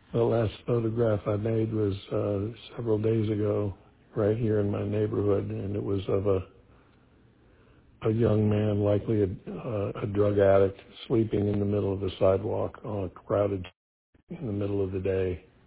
The last photograph I made was several days ago, right here in my neighborhood, and it was of a young man, likely a drug addict, sleeping in the middle of the sidewalk on a crowded in the middle of the day.